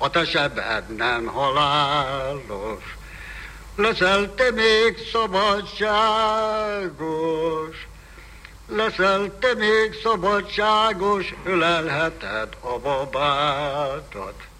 a te sebed nem halálos. Leszel te még szabadságos, leszel te még szabadságos, ölelheted a babádat.